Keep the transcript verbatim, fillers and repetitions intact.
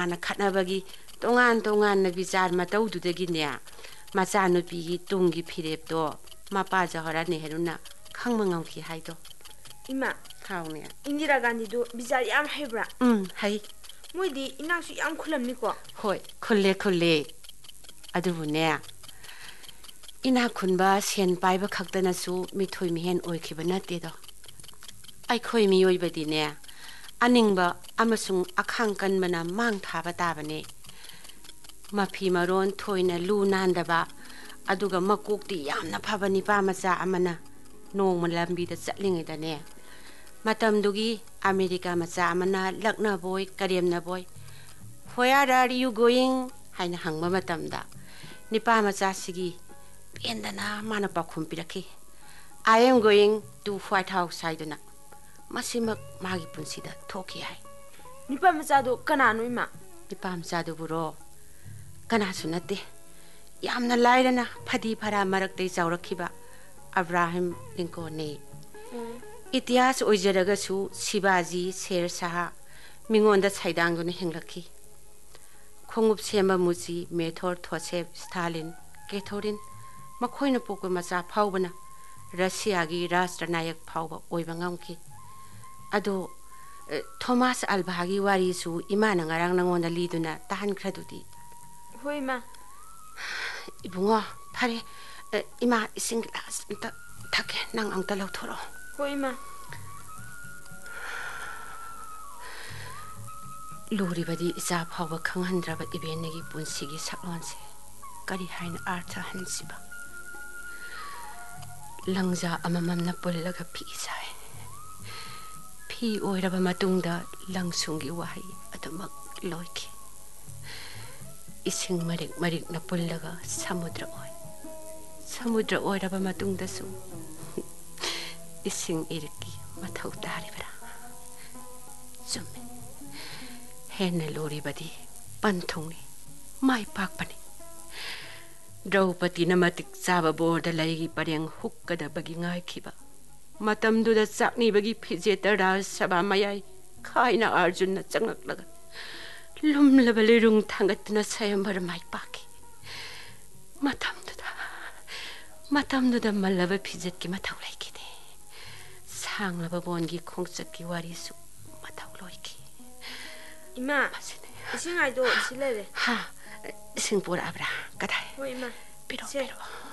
ꯃꯥꯅ ꯈꯠꯅꯕꯒꯤ ꯇꯣꯉꯥꯟ ꯇꯣꯉꯥꯟꯅ ꯕꯤꯆꯥꯔ ꯃꯇꯧꯗꯨꯗꯒꯤꯅꯦ ꯃꯆꯥꯅꯨꯄꯤꯒꯤ ꯇꯨꯡꯒꯤ ꯐꯤꯔꯦꯞꯇꯣ ꯃꯄꯥ ꯖꯋꯥꯍꯔꯂꯥꯜ ꯅꯦꯍꯔꯨꯅ ꯈꯪꯕ ꯉꯝꯈꯤ ꯍꯥꯏꯗꯣ 이마 ꯍꯥꯎꯅꯦ 인디라 간디도 비자리 ꯌꯥꯝ 해브라 음 ꯍꯩ 모이디 이낙수 ꯌꯥꯝ ꯈꯨꯜꯂꯝꯅꯤꯀꯣ ꯍꯣꯏ ꯈꯨꯜꯂꯦ ꯈꯨꯜꯂꯦ ꯑꯗꯨꯕꯨꯅꯦ ꯏꯅꯥꯛ ꯈꯨꯟꯕ ꯁꯦꯟ ꯄꯥꯏꯕ ꯈꯛꯇꯅꯁꯨ ꯃꯤꯊꯣꯏ ꯃꯤꯍꯦꯟ ꯑꯣꯏꯈꯤꯕ ꯅꯠꯇꯦꯗꯣ ꯑꯩꯈꯣꯏ ꯃꯤꯑꯣꯏꯕꯗꯤꯅꯦ ꯑꯅꯤꯡꯕ ꯑꯃꯁꯨꯡ ꯑꯈꯥꯡ ꯀꯟꯕꯅ ꯃꯥꯡ ꯊꯥꯕ ꯇꯥꯕꯅꯦ ꯃꯐꯤ ꯃꯔꯣꯟ ꯊꯣꯏꯅ ꯂꯨ ꯅꯥꯟꯗꯕ ꯑꯗꯨꯒ ꯃꯀꯣꯛꯇꯤ ꯌꯥꯝꯅ ꯐꯕ ꯅꯤꯄꯥ ꯃꯆꯥ ꯑꯃꯅ ꯅꯣꯡꯃ ꯂꯝꯕꯤꯗ ꯆꯠꯂꯤꯉꯩꯗꯅꯦ ꯃꯇꯝꯗꯨꯒꯤ ꯑꯃꯦꯔꯤꯀꯥ ꯃꯆꯥ ꯑꯃꯅ ꯂꯛꯅꯕꯣꯏ ꯀꯔꯦꯝꯅꯕꯣꯏ Where are you going? 하이나 항마 마tamda 니빠 마자시기 pendana mana pakhum piraki I am going to White House 하이드나 마시막 마기 분시다 토키 하이 니빠 마자도 까나노 이마 니빠 마자도 부러 까나수 나때 얌나 라이라나 파디 파라 마락데 자우라키바 아브라함 링컨네 이티하스 오이저라가수 시바지 셰르사하 밍온다 사이당도네 행라키 콩읍 셈바 무지 메토르 토셉 스탈린 게토린 마코이나 포고 마자 파우바나 러시아기 라스트라나약 파우바 오이방감키 아도 토마스 알바기 와리수 이마나 nga랑 nangonda liduna tahan khraduti 호이마 이붕어 파리 이마 이싱 글라스 딱 타게 낭 앙따 럭토로 호이마 루리바디 이자 파우바 캉한드라바 이베네기 분시기 sak론세 까리 하인 아르타 한시바 랑자 아마맘나 뿔라가 피기사에 피 오이라바 마뚱다 랑숭기 와하이 아두막 로이키 이싱 마릭 마릭나 뿔라가 사무드라 오이 사무드라 오이라바 마뚱다수 이싱 이르기 마타우 따리브라 좀 हेने लोरी बदी पंथोंनी माई पाकपनी द्रौपदी नमतिक चाबा बोर्ड लैगी परेंग हुक्कदा बगी ngaikhiba matamduda chakni bagi phijeta raj sabha mayai khaina arjun na changaklaga lumlabale rung thangatna sayambar mai paki matamduda matamduda malaba phijet ki mathau laikide sanglaba bongi khongchak ki warisu mathau loiki 이마 이싱 아이도 실래래 하 싱보라 아브라 까다이 호 이마 비로 비로